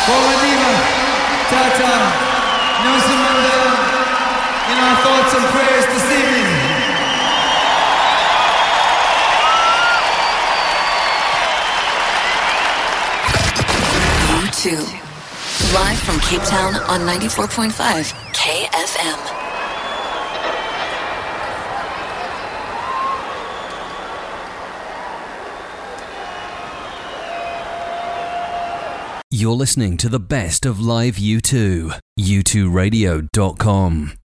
Madiba, Tata, Nelson Mandela, in our thoughts and prayers this evening. U2, live from Cape Town on 94.5 KFM. You're listening to the best of live U2. U2Radio.com.